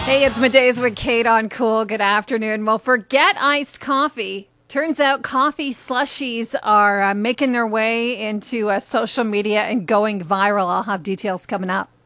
Hey, it's Middays with Kate on Cool. Good afternoon. Well, forget iced coffee. Turns out coffee slushies are making their way into social media and going viral. I'll have details coming up.